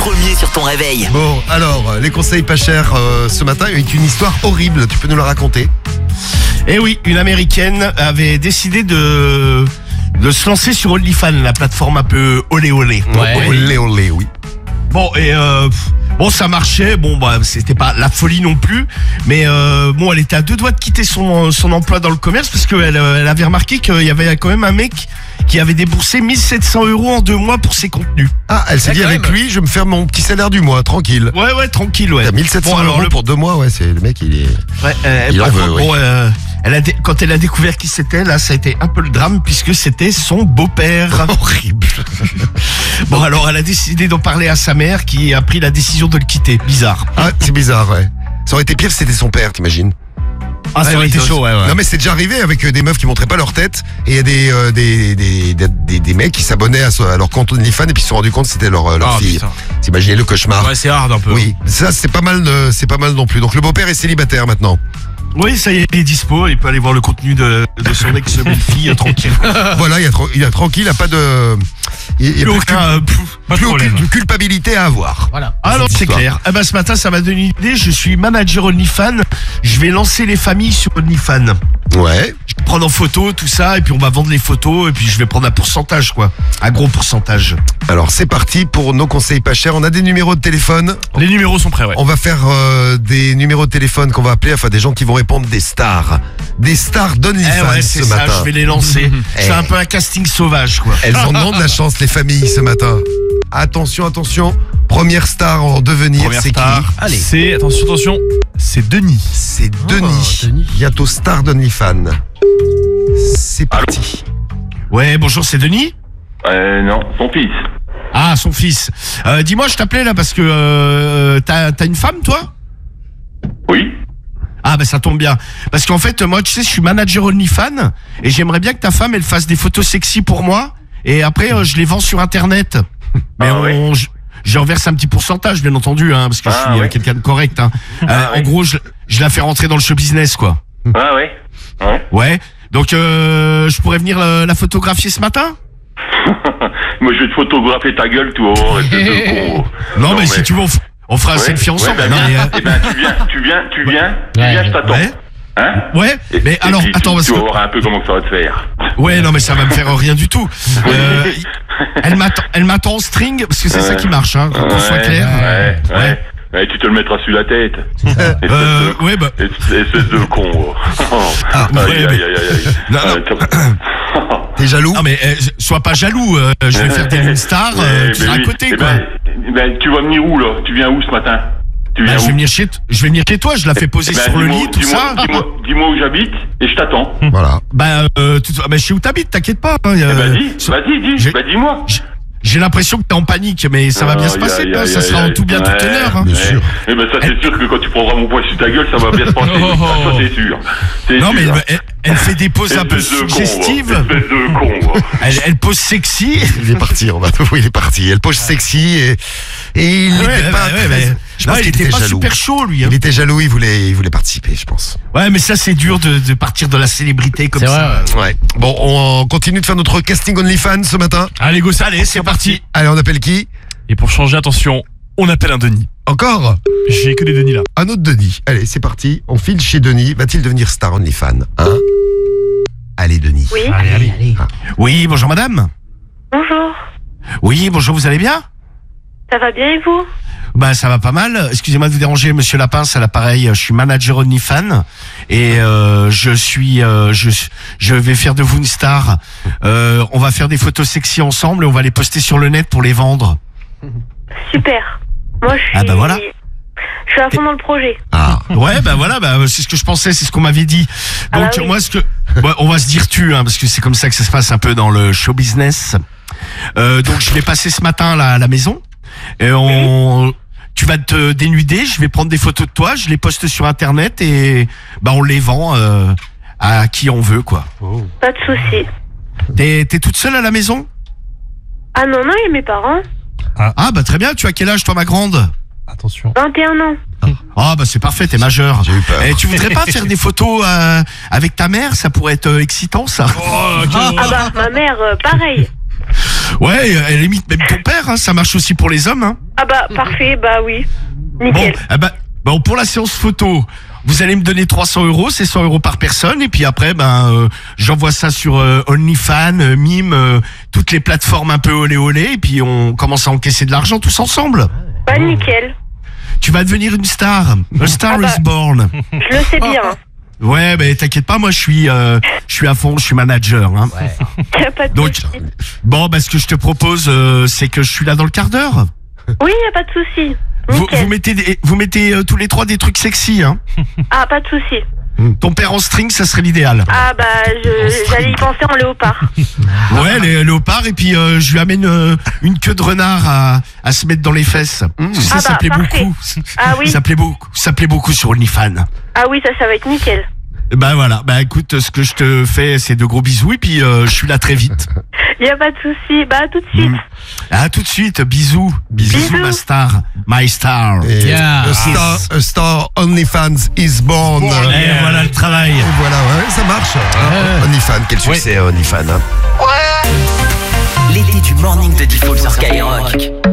premier sur ton réveil. Bon, alors, les conseils pas chers ce matin avec une histoire horrible. Tu peux nous la raconter? Eh oui, une américaine avait décidé de se lancer sur OnlyFans, la plateforme un peu olé olé. Ouais. Olé olé, oui. Bon, et bon, ça marchait. Bon, bah, c'était pas la folie non plus, mais bon, elle était à deux doigts de quitter son emploi dans le commerce parce qu'elle avait remarqué qu'il y avait quand même un mec qui avait déboursé 1700 € en 2 mois pour ses contenus. Ah, elle s'est dit avec lui, je vais me faire mon petit salaire du mois, tranquille. Ouais, tranquille, ouais. T'as 1700 € pour 2 mois, ouais, c'est le mec, il est. Ouais, il en veut, bon, quand elle a découvert qui c'était, là, ça a été un peu le drame puisque c'était son beau-père. Horrible. Bon, alors, elle a décidé d'en parler à sa mère qui a pris la décision de le quitter. Bizarre. Ah, c'est bizarre, ouais. Ça aurait été pire si c'était son père, t'imagines? Ah, ça aurait été chaud, ouais. Non, mais c'est déjà arrivé avec des meufs qui montraient pas leur tête et il y a des mecs qui s'abonnaient à leur compte OnlyFans et puis se sont rendus compte que c'était leur fille. T'imaginez le cauchemar? Ouais, c'est hard un peu. Oui, ça c'est pas mal non plus. Donc le beau-père est célibataire maintenant. Oui, ça y est, il est dispo, il peut aller voir le contenu de son ex-belle-fille tranquille. Voilà, il a tranquille, il a pas de... Il y a plus aucune culpabilité à avoir. Voilà. Alors c'est clair. Eh ben, ce matin, ça m'a donné une idée. Je suis manager OnlyFans. Je vais lancer les familles sur OnlyFans. Ouais. Je vais prendre en photo tout ça et puis on va vendre les photos et puis je vais prendre un pourcentage, quoi. Un gros pourcentage. Alors c'est parti pour nos conseils pas chers. On a des numéros de téléphone. Les numéros sont prêts, ouais. On va faire des numéros de téléphone qu'on va appeler, enfin des gens qui vont répondre, des stars. Des stars d'OnlyFans ouais, ce ça, matin. Je vais les lancer. Je fais un peu un casting sauvage, quoi. Elles en ont de la chance, les familles, ce matin. Attention. Première star en devenir, c'est qui? Allez. C'est, attention, c'est Denis. C'est Denis. Bientôt star d'OnlyFans. C'est parti. Ouais, bonjour, c'est Denis? Non, son fils. Ah, son fils. Dis-moi, je t'appelais là parce que t'as une femme, toi? Oui. Ah, ben ça tombe bien. Parce qu'en fait, moi, tu sais, je suis manager OnlyFans et j'aimerais bien que ta femme, elle fasse des photos sexy pour moi et après, je les vends sur Internet. Mais je reverse un petit pourcentage, bien entendu, hein, parce que je suis quelqu'un de correct. Hein. En gros, je la fais rentrer dans le show business, quoi. Ah ouais. Ouais. Donc, je pourrais venir la photographier ce matin? Moi, je vais te photographier ta gueule, toi. Non, mais si tu veux, on fera un selfie ensemble. Ouais, eh ben, tu viens, je t'attends. Ouais. Hein? Ouais, mais alors, puis, attends, parce tu que... vas voir un peu comment ça va te faire. Ouais, non, mais ça va me faire rien du tout. Elle m'attend en string, parce que c'est ça qui marche, hein, qu'on soit clair. Ouais, tu te le mettras sur la tête. Ouais, bah... Espèce de con. T'es jaloux? Non, mais sois pas jaloux, je vais faire des stars, tu seras à côté, quoi. Tu vas venir où, là? Tu viens où ce matin? Je vais venir chez toi, je la fais poser sur le lit, tout ça. Dis-moi où j'habite et je t'attends. Voilà. Je sais où t'habites, t'inquiète pas. Dis-moi. J'ai l'impression que t'es en panique, mais ça va bien se passer, ça sera en tout bien tout honneur. Hein. Bien sûr. Eh ben ça c'est sûr que quand tu prendras mon poids sur ta gueule, ça va bien se passer. Ça c'est sûr. Non mais elle fait des poses un peu suggestives. Espèce de con. Elle pose sexy. Il est parti, il est parti. Elle pose sexy et il était pas je pense il était pas jaloux. Super chaud, lui. Hein. Il était jaloux, il voulait participer, je pense. Ouais, mais ça, c'est dur de partir de la célébrité comme ça. Ouais. Bon, on continue de faire notre casting OnlyFans ce matin. Allez, go, allez, c'est parti. Allez, on appelle qui? Et pour changer, attention, on appelle un Denis. Encore? J'ai que des Denis là. Un autre Denis. Allez, c'est parti. On file chez Denis. Va-t-il devenir star OnlyFans? Allez, Denis. Oui. Allez. Oui, bonjour madame. Bonjour. Oui, bonjour, vous allez bien? Ça va bien et vous? Bah ça va pas mal. Excusez-moi de vous déranger, monsieur Lapin, c'est l'appareil. Je suis manager OnlyFans et je vais faire de vous une star. On va faire des photos sexy ensemble et on va les poster sur le net pour les vendre. Super. Moi je suis. Ah bah voilà. Je suis à fond dans le projet. Ah. Ouais, bah voilà, c'est ce que je pensais, c'est ce qu'on m'avait dit. Donc oui. moi on va se dire parce que c'est comme ça que ça se passe un peu dans le show business. Donc je vais passer ce matin là, à la maison et tu vas te dénuder, je vais prendre des photos de toi, je les poste sur internet et on les vend à qui on veut, quoi. Pas de souci. T'es toute seule à la maison? Ah non, il y a mes parents. Ah bah très bien, tu as quel âge toi ma grande? Attention. 21 ans. Ah bah c'est parfait, t'es majeur. J'ai eu peur. Et tu voudrais pas faire des photos avec ta mère? Ça pourrait être excitant ça. Ah bah ma mère, pareil. Ouais, elle imite même ton père, hein, ça marche aussi pour les hommes. Hein. Ah bah, parfait, bah oui. Nickel. Bon, pour la séance photo, vous allez me donner 300 €, c'est 100 € par personne, et puis après, j'envoie ça sur OnlyFans, Mime, toutes les plateformes un peu olé, et puis on commence à encaisser de l'argent tous ensemble. Bah, nickel. Tu vas devenir une star. A star is born. Je le sais bien. Ouais, mais t'inquiète pas, moi je suis à fond, je suis manager. Hein. Y a pas de Donc, souci. bon, ce que je te propose, c'est que je suis là dans le quart d'heure. Oui, y a pas de souci. Vous Nickel. mettez tous les trois des trucs sexy, hein. Ah, pas de souci. Ton père en string, ça serait l'idéal. Ah bah, j'allais y penser en léopard. Ouais, les léopards, et puis je lui amène une queue de renard à se mettre dans les fesses. Tu sais, Ah ça bah, plaît parfait. beaucoup. Ah oui. Ça plaît beaucoup sur OnlyFans. Ah oui, ça va être nickel. Bah voilà, écoute, ce que je te fais, c'est de gros bisous, et puis je suis là très vite. Y a pas de souci. Bah, à tout de suite. À tout de suite, bisous. Bisous, ma star. My star. Et Yeah. a star OnlyFans is born. Et voilà le travail. Et voilà, ouais, ça marche. OnlyFans, quel succès OnlyFans. Hein. L'été du morning de Default sur Skyrock.